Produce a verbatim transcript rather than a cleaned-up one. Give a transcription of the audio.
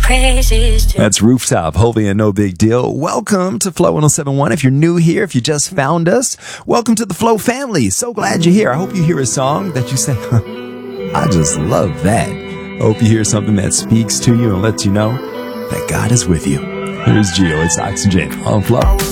praises to That's Rooftop, Holy and No Big Deal. Welcome to Flow one oh seven point one. If you're new here, if you just found us, welcome to the Flow family. So glad you're here. I hope you hear a song that you say, huh, I just love that. I hope you hear something that speaks to you and lets you know that God is with you. Here's Gio. It's Oxygen on Flow.